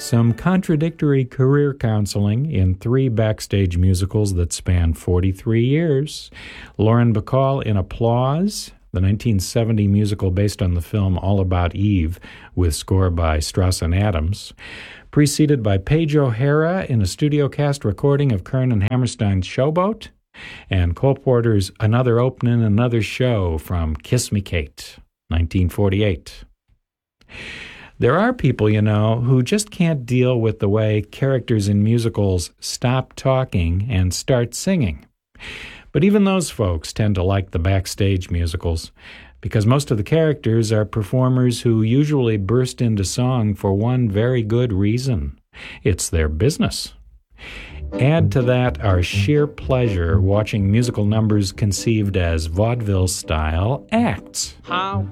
some contradictory career counseling in 3 backstage musicals that span 43 years. Lauren Bacall in Applause, the 1970 musical based on the film All About Eve, with score by Strauss and Adams, preceded by Paige O'Hara in a studio cast recording of Kern and Hammerstein's Showboat, and Cole Porter's Another Opening, Another Show from Kiss Me Kate, 1948. There are people, who just can't deal with the way characters in musicals stop talking and start singing. But even those folks tend to like the backstage musicals, because most of the characters are performers who usually burst into song for one very good reason. It's their business. Add to that our sheer pleasure watching musical numbers conceived as vaudeville-style acts. How